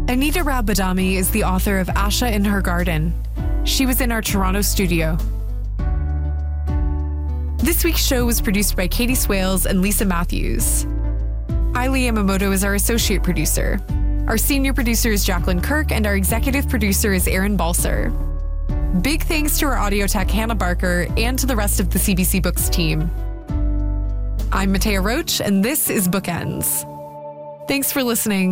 Anita Rao Badami is the author of Asha in Her Garden. She was in our Toronto studio. This week's show was produced by Katie Swales and Lisa Matthews. Aili Yamamoto is our associate producer. Our senior producer is Jacqueline Kirk, and our executive producer is Aaron Balser. Big thanks to our audio tech, Hannah Barker, and to the rest of the CBC Books team. I'm Matea Roach, and this is Bookends. Thanks for listening.